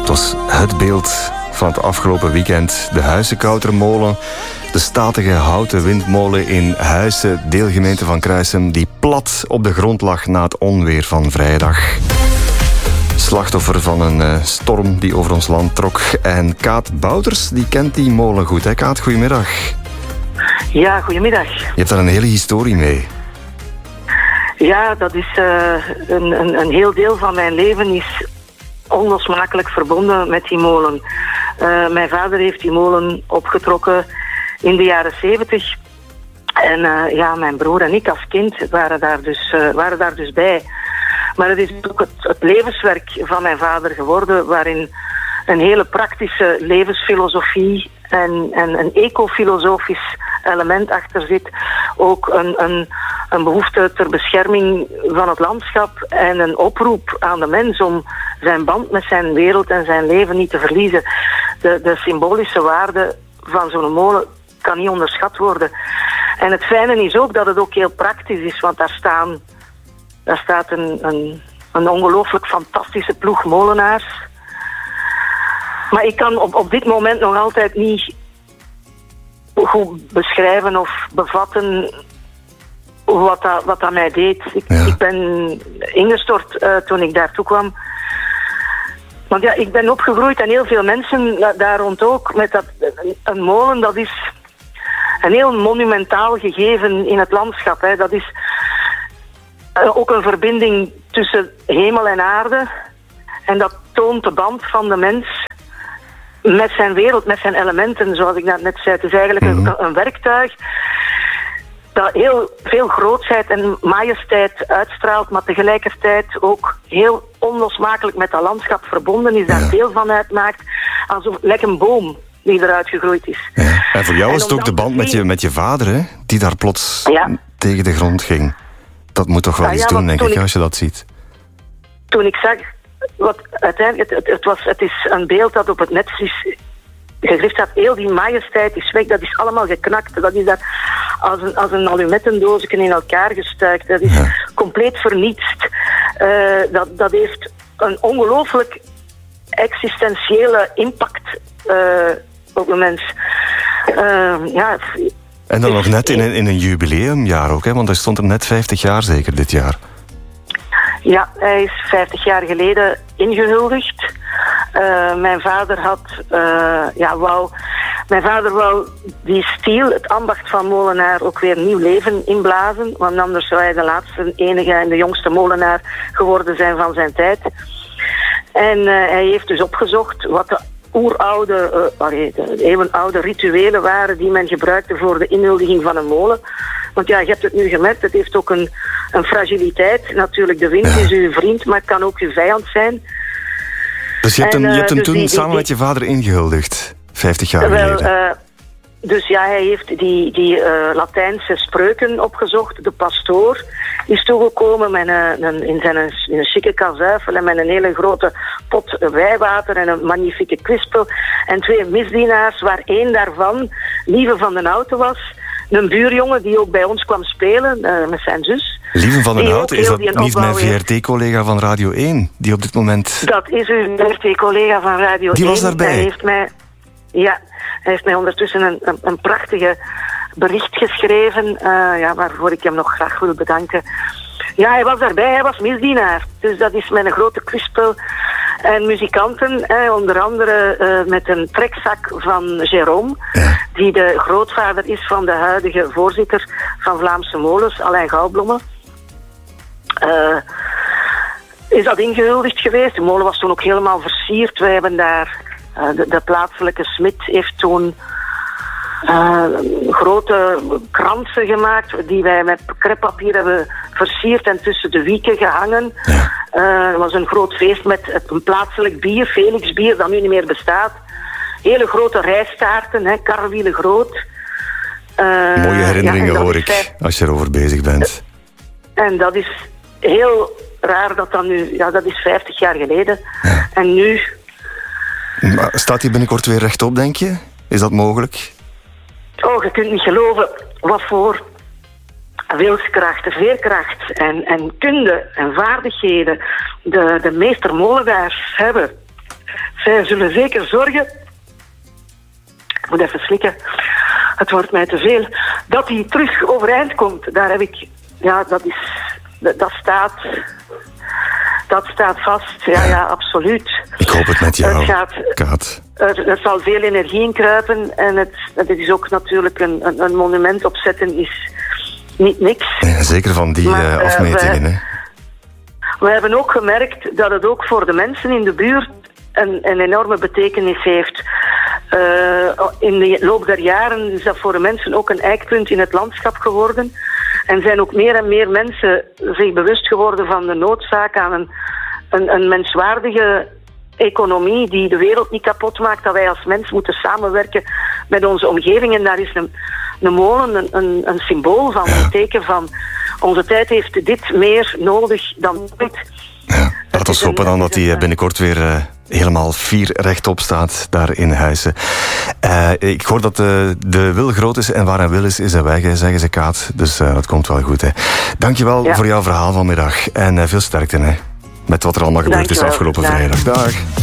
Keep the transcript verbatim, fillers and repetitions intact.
Het was het beeld van het afgelopen weekend. De Huizenkoutermolen, de statige houten windmolen in Huizen, deelgemeente van Kruisem, die plat op de grond lag na het onweer van vrijdag. Slachtoffer van een uh, storm die over ons land trok. En Kaat Bouters, die kent die molen goed. Hè Kaat, goedemiddag. Ja, goedemiddag. Je hebt daar een hele historie mee. Ja, dat is uh, een, een, een heel deel van mijn leven is onlosmakelijk verbonden met die molen. Uh, mijn vader heeft die molen opgetrokken in de jaren zeventig. En uh, ja, mijn broer en ik als kind waren daar dus, uh, waren daar dus bij. Maar het is ook het, het levenswerk van mijn vader geworden, waarin een hele praktische levensfilosofie en, en een ecofilosofisch element achter zit. Ook een, een, een behoefte ter bescherming van het landschap en een oproep aan de mens om zijn band met zijn wereld en zijn leven niet te verliezen. De, de symbolische waarde van zo'n molen kan niet onderschat worden. En het fijne is ook dat het ook heel praktisch is, want daar staan, daar staat een, een, een ongelooflijk fantastische ploeg molenaars. Maar ik kan op, op dit moment nog altijd niet goed beschrijven of bevatten wat dat, wat dat mij deed. Ik, ja. ik ben ingestort uh, toen ik daartoe kwam. Want ja, ik ben opgegroeid en heel veel mensen daar rond ook met dat, een molen, dat is een heel monumentaal gegeven in het landschap. Hè. Dat is uh, ook een verbinding tussen hemel en aarde. En dat toont de band van de mens met zijn wereld, met zijn elementen, zoals ik net zei. Het is eigenlijk mm-hmm. een, een werktuig dat heel veel grootsheid en majesteit uitstraalt, maar tegelijkertijd ook heel onlosmakelijk met dat landschap verbonden is, daar ja. deel van uitmaakt, alsof lekker een boom die eruit gegroeid is. Ja. En voor jou was het ook de band met je, met je vader, hè? Die daar plots ja. tegen de grond ging. Dat moet toch wel ja, iets ja, doen, denk ik, ik, als je dat ziet. Toen ik zag, wat uiteindelijk, het, het, het, was, het is een beeld dat op het net is gegrift staat, heel die majesteit is weg, dat is allemaal geknakt, dat is daar als een, als een alumettendoosje in elkaar gestuikt, dat is ja. compleet vernietst. Uh, dat, dat heeft een ongelooflijk existentiële impact uh, op de mens. Uh, ja, en dan nog net in een, in een jubileumjaar ook, hè? Want hij stond er net vijftig jaar zeker dit jaar. Ja, hij is vijftig jaar geleden ingehuldigd. Uh, mijn vader had, uh, ja, wou, mijn vader wou die stiel, het ambacht van molenaar, ook weer nieuw leven inblazen. Want anders zou hij de laatste, enige en de jongste molenaar geworden zijn van zijn tijd. En uh, hij heeft dus opgezocht wat de oeroude, uh, allee, de eeuwenoude rituelen waren die men gebruikte voor de inhuldiging van een molen. Want ja, je hebt het nu gemerkt, het heeft ook een, een fragiliteit. Natuurlijk, de wind ja. is uw vriend, maar het kan ook uw vijand zijn. Dus je hebt, en, hem, je hebt hem dus toen die, samen die, met je vader ingehuldigd, vijftig jaar wel, geleden. Uh, dus ja, hij heeft die, die uh, Latijnse spreuken opgezocht. De pastoor is toegekomen met een, een, in zijn in een chique kazuifel en met een hele grote pot wijwater en een magnifieke kwispel. En twee misdienaars, waar één daarvan Lieve van den Houten was. Een buurjongen die ook bij ons kwam spelen, uh, met zijn zus. Lieve van den Houten, is dat niet mijn V R T-collega van Radio één, die op dit moment... Dat is uw V R T-collega van Radio één. Die was daarbij? Hij heeft mij, ja, hij heeft mij ondertussen een, een, een prachtige bericht geschreven, uh, ja, waarvoor ik hem nog graag wil bedanken. Ja, hij was daarbij, hij was misdienaar. Dus dat is met een grote kwispel. En muzikanten, eh, onder andere uh, met een trekzak van Jérôme, ja. die de grootvader is van de huidige voorzitter van Vlaamse Molens, Alain Gouwblomme. Uh, is dat ingehuldigd geweest. De molen was toen ook helemaal versierd. Wij hebben daar, uh, de, de plaatselijke smid heeft toen uh, grote kransen gemaakt die wij met crêpepapier hebben versierd en tussen de wieken gehangen. Ja. Uh, het was een groot feest met een plaatselijk bier, Felix bier, dat nu niet meer bestaat. Hele grote rijstaarten, hè, karwielen groot. Uh, Mooie herinneringen ja, hoor ik, vijf... als je erover bezig bent. En dat is heel raar dat dat nu... Ja, dat is vijftig jaar geleden. Ja. En nu... Maar staat hij binnenkort weer rechtop, denk je? Is dat mogelijk? Oh, je kunt niet geloven wat voor wilskracht, veerkracht en, en kunde en vaardigheden de, de meester molenaars hebben. zij zullen zeker zorgen... Ik moet even slikken. Het wordt mij te veel. Dat hij terug overeind komt, daar heb ik... Ja, dat is... Dat, dat staat... Dat staat vast. Ja, ja, absoluut. Ik hoop het met jou, het gaat, Kaat. Er, er zal veel energie in kruipen. En het, het is ook natuurlijk een, een, een monument opzetten is niet niks. Ja, zeker van die maar, uh, afmetingen, uh, hè. We hebben ook gemerkt dat het ook voor de mensen in de buurt een, een enorme betekenis heeft. Uh, in de loop der jaren is dat voor de mensen ook een eikpunt in het landschap geworden. En zijn ook meer en meer mensen zich bewust geworden van de noodzaak aan een, een, een menswaardige economie die de wereld niet kapot maakt. Dat wij als mens moeten samenwerken met onze omgeving. En daar is een, een molen een, een, een symbool van, een teken van... Onze tijd heeft dit meer nodig dan ooit. Ja, laat ons hopen dan dat hij binnenkort weer uh, helemaal fier rechtop staat daar in Huizen. Uh, ik hoor dat uh, de wil groot is en waar een wil is, is een weg, hè, zeggen ze, Kaat. Dus uh, dat komt wel goed. Hè. Dankjewel ja. voor jouw verhaal vanmiddag. En uh, veel sterkte hè, met wat er allemaal gebeurd is afgelopen Dag. vrijdag. Dag.